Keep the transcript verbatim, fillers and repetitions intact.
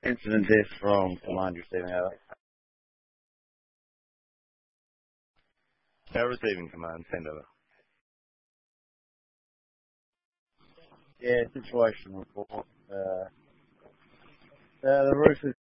Incident death from command receiving over. Our receiving command, send over. Yeah, situation report. Uh, uh, the roof is